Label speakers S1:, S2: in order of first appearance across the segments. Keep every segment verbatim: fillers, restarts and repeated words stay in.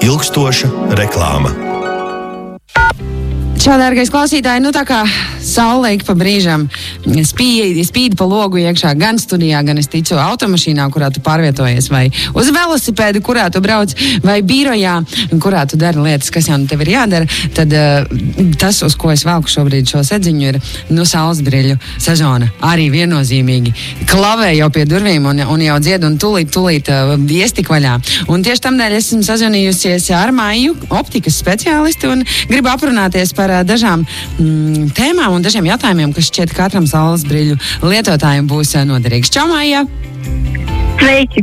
S1: Ilgstoša reklāma.
S2: Čau, dārgais klausītāji, nu tā kā saule ik pa brīžam spīd, spīd pa logu iekšā gan studijā, gan es ticu automašīnā, kurā tu pārvietojies, vai uz velosipēdu, kurā tu brauc, vai birojā, kurā tu dari lietas, kas jau nu tev ir jādara, tad uh, tas, uz ko es velku šobrīd šo sedziņu, ir nu saulesbriļu sezona. Arī viennozīmīgi klavē jau pie durvīm un, un jau dzied un tulīt, tulīt uh, iestik vaļā. Un tieši tamdēļ esmu sazvanījusies ar Maiju, optikas speciālisti, un gribu aprunāties par dažām mm, tēmām un dažiem jautājumiem, kas šķiet katram saulesbriļu lietotājiem būs noderīgs. Čau, Maija!
S3: Sveiki!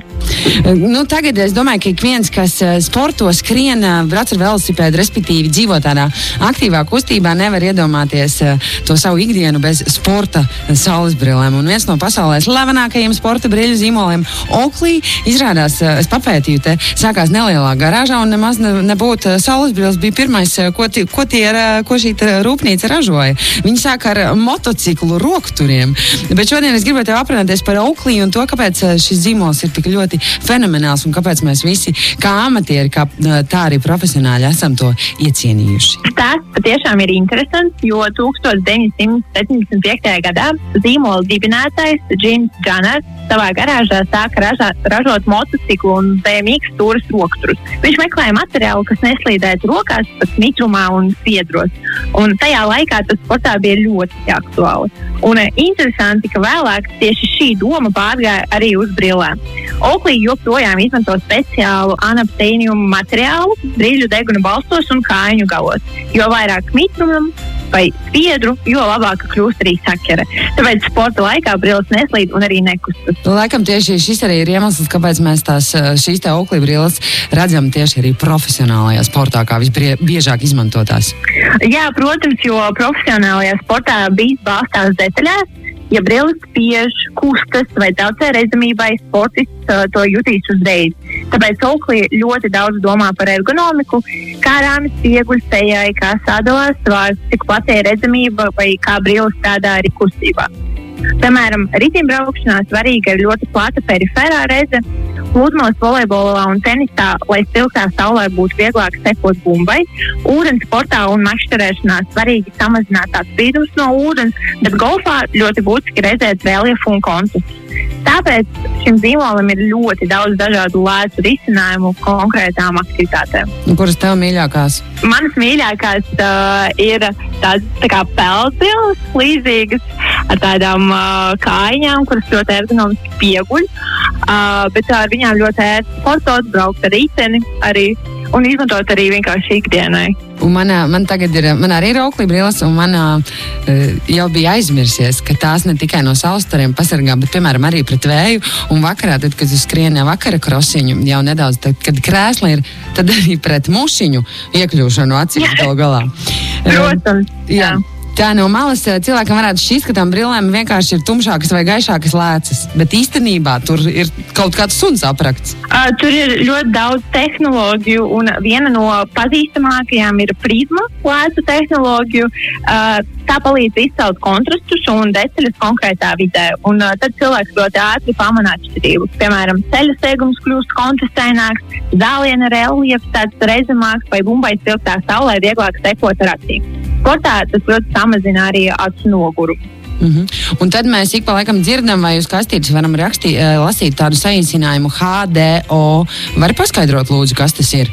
S2: Nu, tagad es domāju, ka ik viens, kas sporto, skrien, brauc ar velosipēdu, respektīvi dzīvo tādā aktīvā kustībā, nevar iedomāties to savu ikdienu bez sporta saulesbrillēm. Un viens no pasaulē slavenākajiem sporta brīļu zīmoliem, Oakley, izrādās, es papētīju, te sākās nelielā garāžā un nemaz ne, nebūtu saulesbrilles bija pirmais, ko, tie, ko, tie, ko šī rūpnīca ražoja. Viņi sāk ar motociklu rokturiem. Bet šodien es gribētu tev aprunāties par Oakley un to, kāpēc šis zīmols ir tik ļoti fenomenāls un kāpēc mēs visi, kā amatieri, kā tā arī profesionāļi, esam to iecienījuši.
S3: Tas patiešām ir interesants, jo deviņdesmit septiņdesmit piektajā gadā zīmola dibinātājs Jims Gunners savā garāžā sāka ražāt, ražot motociklu un B M X stūras rokturus. Viņš meklēja materiālu, kas neslīdētu rokās, pat mitrumā un spiedros. Un tajā laikā tas sportā bija ļoti aktuāli. Un interesanti, ka vēlāk tieši šī doma pārgāja arī uz brillēm. Oakley joprojām izmanto speciālu anaptēniumu materiālu brīļu deguna balstos un kājiņu galos. Jo vairāk mitrumu vai spiedru, jo labāka kļūst arī sakere. Tāpēc sporta laikā brilles neslīd un arī nekustas.
S2: Laikam tieši šis arī ir iemesls, kāpēc mēs tās šīs te Oakley brilles redzam tieši arī profesionālajā sportā, kā visbiežāk izmantotās.
S3: Jā, protams, jo profesionālajā sportā bijis balstās detaļās. Ja brilles spiež, kustas vai traucē redzamībai, sportists uh, to jutīs uzreiz. Tāpēc Oakley ļoti daudz domā par ergonomiku, kā rāmi spieguļi sejai, kā sadalās svārs, cik platē redzamība vai kā brilles strādā arī kustībā. Piemēram, ritimbraukšanā svarīga ir ļoti plata periferā reze. Plūdmos, volejbolā un tenisā, lai siltā saulē būtu vieglāk sekot bumbai. Ūdens sportā un makšķerēšanā svarīgi samazināt tās spīdums no ūdens, bet golfā ļoti būtiski redzēt reliefu un kontus. Tāpēc šim zīmolam ir ļoti daudz dažādu lētu risinājumu konkrētām aktivitātēm.
S2: Kuras tev mīļākās?
S3: Manas mīļākās uh, ir tādas tā kā peldbrilles, līdzīgas ar tādām uh, kājiņām, kuras ļoti ergonomiski spieguļ, uh, bet ar viņām ļoti ērti sportot, braukt ar riteni arī un izmantot arī vienkārši ikdienai.
S2: Un manā, man tagad ir, man arī ir Oakley brilles, un manā uh, jau bija aizmirsies, ka tās ne tikai no saulestariem pasargā, bet, piemēram, arī pret vēju. Un vakarā, tad, kad es skrienu vakara krosiņu, jau nedaudz, tad, kad krēsli ir, tad arī pret mušiņu iekļūšanu acīs gal galā.
S3: Protams,
S2: uh, jā. jā. Tā no malas cilvēkam varētu šķist, ka tām brillēm vienkārši ir tumšākas vai gaišākas lēcas, bet īstenībā tur ir kaut kāds suns aprakts.
S3: Uh, tur ir ļoti daudz tehnoloģiju, un viena no pazīstamākajām ir prizma lēcu tehnoloģiju. Uh, tā palīdz izcelt kontrastus un detaļas konkrētā vidē, un uh, tad cilvēks ļoti ātri pamanā atšķirību. Piemēram, ceļa segums kļūst kontrastaināks, zāliena reliefs tāds redzamāks vai bumbai siltā saulē vieglāk sekot ar acīm. Sportā tas ļoti samazina arī acu nogurumu.
S2: Mm-hmm. Un tad mēs ik pa laikam dzirdam, vai uz kastītes varam rakstīt, lasīt tādu saīsinājumu H D O. Vari paskaidrot, lūdzu, kas tas ir?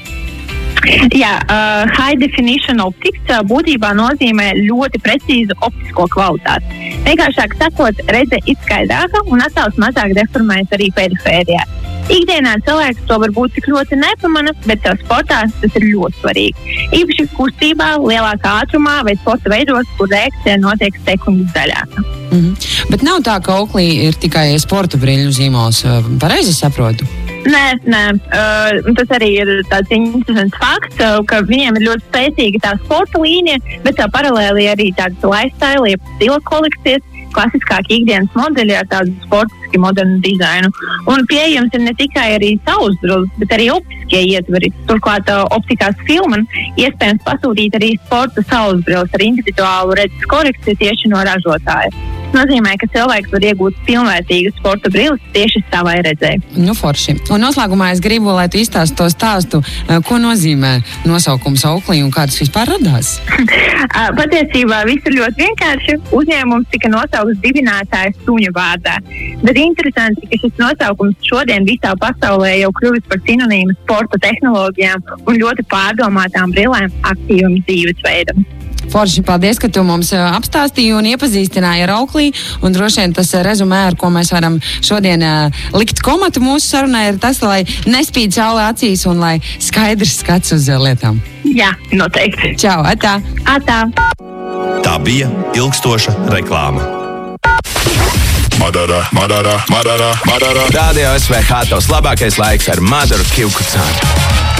S3: Jā, uh, High Definition Optics uh, būtībā nozīmē ļoti precīzu optisko kvalitāti. Vienkāršāk sakot, redze ir skaidrāka un attēls mazāk deformējas arī perifērijā. Ikdienā cilvēks to varbūt tik ļoti nepamana, bet sportā tas ir ļoti svarīgi. Īpaši kustībā, lielākā ātrumā vai sporta veidos, kur reakcija notiek sekundes daļākā.
S2: Mm-hmm. Bet nav tā, ka Oakley ir tikai sporta brīļu zīmols. Pareizi saprotu?
S3: Nē, nē. Uh, tas arī ir tāds interesants fakts, uh, ka viņiem ir ļoti spēcīga tā sporta līnija, bet tā paralēli arī tādas lifestyle, stila kolekcijas, klasiskāki ikdienas modeļi ar tādu sportiski ļoti modernu dizainu. Un pieejams ir ne tikai arī sausbrulis, bet arī optiskie ietveri. Turklāt uh, optikās filman iespējams pasūtīt arī sporta sausbrulis ar individuālu redzes korekciju tieši no ražotāja. Tas nozīmē, ka cilvēks var iegūt pilnvērtīgu sporta brilles tieši savai redzē.
S2: Nu, forši. Un noslēgumā es gribu, lai tu izstāsti to stāstu, ko nozīmē nosaukums Oakley un kā tas vispār radās.
S3: Patiesībā viss ir ļoti vienkārši. Uzņēmums tika nosaukts dibinātāja suņa vārdā. Bet interesanti, ka šis nosaukums šodien visā pasaulē jau kļuvis par sinonīmu sporta tehnoloģijām un ļoti pārdomātām brillēm aktīvam dzīvesveidam.
S2: Forši, paldies, ka tu mums apstāstīji un iepazīstināji ar Oakley. Un droši vien tas rezumē, ar ko mēs varam šodien uh, likt komatu mūsu sarunai, ir tas, lai nespīd saule acīs un lai skaidrs skats uz lietām.
S3: Jā, noteikti.
S2: Čau, atā.
S3: Atā.
S1: Tā bija ilgstoša reklāma.
S4: Madara, Madara, Madara, Madara.
S5: Radio S V H tos labākais laiks ar Madaru Kivkucānu.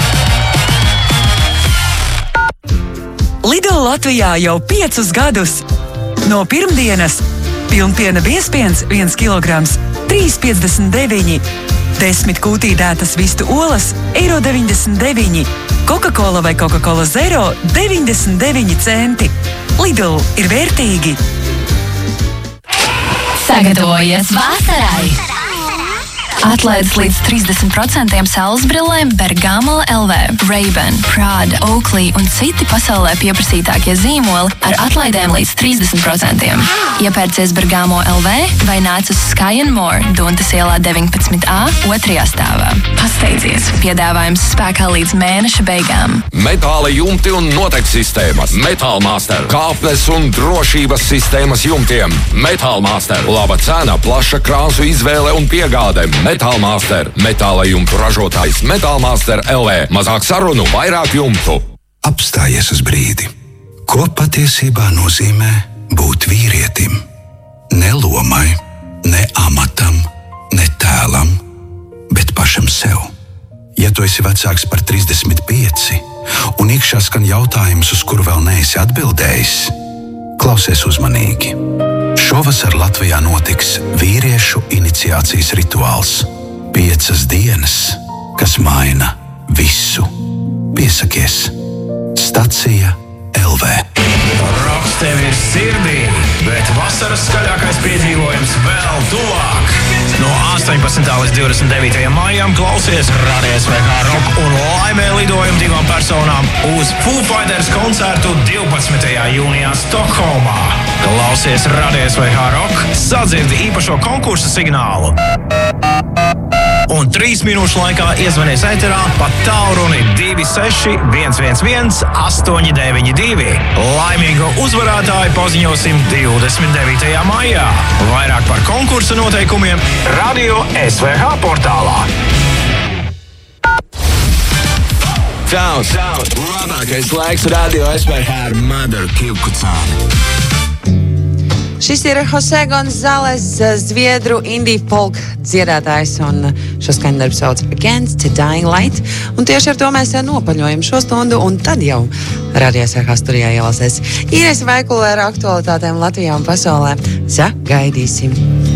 S6: Lidl Latvijā jau piecus gadus. No pirmdienas pilnpiena biezpiens viens kilograms trīs piecdesmit deviņi, desmit kūtīdētas vistu olas eiro deviņdesmit deviņi, Coca-Cola vai Coca-Cola Zero deviņdesmit deviņi centi. Lidl ir vērtīgi.
S7: Sagatavojies vasarai! Atlaides līdz trīsdesmit procentiem saules brillēm Bergamo L V, Ray-Ban, Prada, Oakley un citi pasaulē pieprasītākie zīmoli ar atlaidēm līdz trīsdesmit procentiem. Iepērcies Bergamo L V vai nāc uz Sky and More, Duntas ielā deviņpadsmit A, otrajā stāvā. Pasteidzies! Piedāvājums spēkā līdz mēneša beigām.
S4: Metāla jumti un noteikti sistēmas. Metal Master. Kāpnes un drošības sistēmas jumtiem. Metal Master. Laba cena, plaša krāsu izvēle un piegāde. Metal Master. Metāla jumtu ražotājs Metal Master L V. Mazāk sarunu, vairāk jumtu.
S8: Apstājies uz brīdi. Ko patiesībā nozīmē būt vīrietim? Ne lomai, ne amatam, ne tēlam, bet pašam sev. Ja tu esi vecāks par trīsdesmit pieci un iekšā skan jautājums, uz kuru vēl neesi atbildējis, klausies uzmanīgi. Šovasar Latvijā notiks vīriešu iniciācijas rituāls. Piecas dienas, kas maina visu. Piesakies. Stacija L V.
S9: Roks tev ir sirdī, bet vasaras skaļākais piedzīvojums vēl tuvāk. No astoņpadsmitā līdz divdesmit devītajam maijam klausies Radio S V H Rock un laimē lidojumu divām personām uz Foo Fighters koncertu divpadsmitajā jūnijā Stokholmā. Klausies Radio S V H Rock, sadzirdi īpašo konkursa signālu. Un trīs minūšu laikā iezvanies ēterā pa tālruni divi seši viens viens viens astoņi deviņi divi. Laimīgo uzvarētāju paziņosim divdesmit devītajā maijā. Vairāk par konkursa noteikumiem Radio S V H portālā.
S5: Čau! Labākais laiks Radio S V H ar Madaru Kivkucānu.
S2: Šis ir Jose Gonzales, zviedru indie folk dziedātājs, un šo skaņdarbu sauc Against the Dying Light. Un tieši ar to mēs nopaļojam šo stundu, un tad jau Radio S V H studijā ielasēs Ines Vaikula ar aktualitātēm Latvijā un pasaulē. Sagaidīsim!